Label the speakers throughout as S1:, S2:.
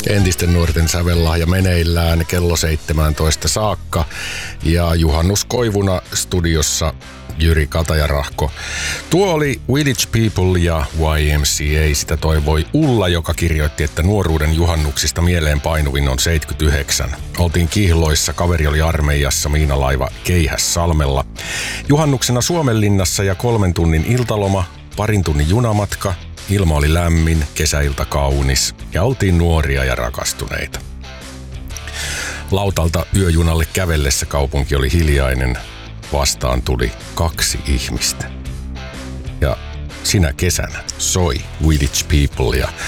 S1: Entisten nuorten sävellahja meneillään kello 17 saakka ja juhannuskoivuna studiossa Jyri Katajarahko. Tuo oli Village People ja YMCA. Sitä toivoi Ulla, joka kirjoitti, että nuoruuden juhannuksista mieleen painuvin on 79. Oltiin Kihloissa, kaveri oli armeijassa, miinalaiva Keihässalmella. Juhannuksena Suomenlinnassa ja 3 tunnin iltaloma, 2 tunnin junamatka. Ilma oli lämmin, kesäilta kaunis ja oltiin nuoria ja rakastuneita. Lautalta yöjunalle kävellessä kaupunki oli hiljainen. Vastaan tuli 2 ihmistä. Ja sinä kesänä soi Village People ja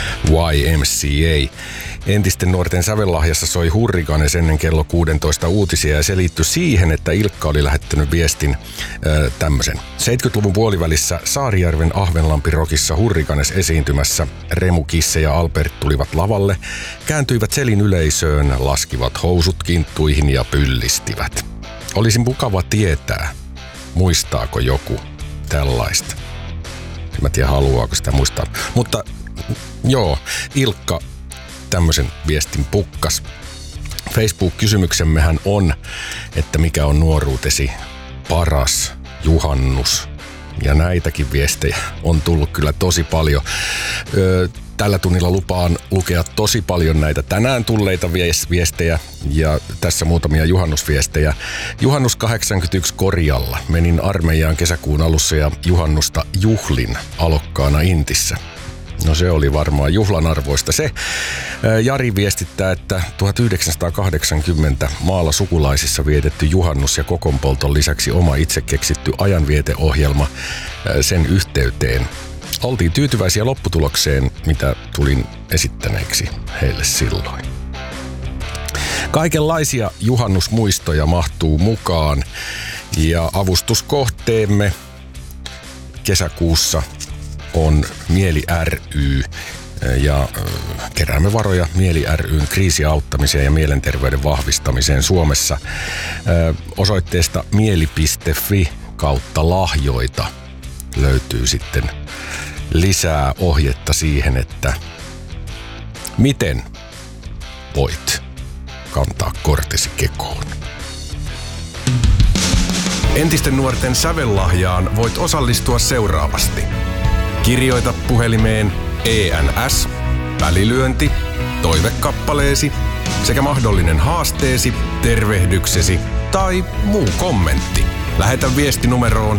S1: YMCA. Entisten nuorten sävellahjassa soi Hurricanes ennen kello 16 uutisia ja se liittyi siihen, että Ilkka oli lähettänyt viestin tämmöisen. 70-luvun puolivälissä Saarijärven Ahvenlampi Rockissa Hurricanes esiintymässä. Remu, Kisse ja Albert tulivat lavalle, kääntyivät selin yleisöön, laskivat housut kinttuihin ja pyllistivät. Olisi mukava tietää, muistaako joku tällaista. En mä tiedä, haluaako sitä muistaa. Mutta joo, Ilkka tämmöisen viestin pukkas. Facebook-kysymyksemmehän on, että mikä on nuoruutesi paras juhannus. Ja näitäkin viestejä on tullut kyllä tosi paljon. Tällä tunnilla lupaan lukea tosi paljon näitä tänään tulleita viestejä ja tässä muutamia juhannusviestejä. Juhannus 81 Korjalla. Menin armeijaan kesäkuun alussa ja juhannusta juhlin alokkaana Intissä. No se oli varmaan juhlan arvoista se. Jari viestittää, että 1980 maalla sukulaisissa vietetty juhannus ja kokonpolton lisäksi oma itse keksitty ajanvieteohjelma sen yhteyteen. Oltiin tyytyväisiä lopputulokseen, mitä tulin esittäneeksi heille silloin. Kaikenlaisia juhannusmuistoja mahtuu mukaan ja avustuskohteemme kesäkuussa on Mieli ry ja keräämme varoja Mieli ry:n kriisiauttamiseen ja mielenterveyden vahvistamiseen Suomessa osoitteesta mieli.fi/lahjoita löytyy sitten lisää ohjetta siihen, että miten voit kantaa kortesi kekoon. Entisten nuorten sävellahjaan voit osallistua seuraavasti. Kirjoita puhelimeen ENS, välilyönti, toivekappaleesi sekä mahdollinen haasteesi, tervehdyksesi tai muu kommentti. Lähetä viesti numeroon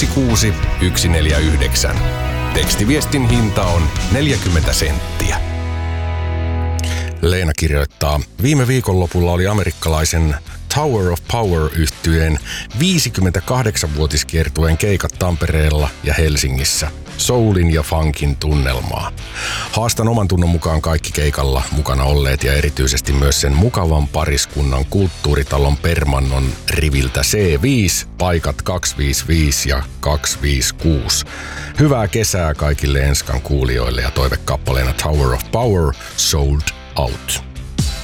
S1: 16149. Tekstiviestin hinta on 40 senttiä. Leena kirjoittaa, viime viikonlopulla oli amerikkalaisen Tower of Power-yhtyeen 58-vuotiskiertueen keikat Tampereella ja Helsingissä. Soulin ja funkin tunnelmaa. Haastan oman tunnon mukaan kaikki keikalla mukana olleet ja erityisesti myös sen mukavan pariskunnan kulttuuritalon Permannon riviltä C5, paikat 255 ja 256. Hyvää kesää kaikille Enskan kuulijoille ja toivekappaleena Tower of Power, Sold Out.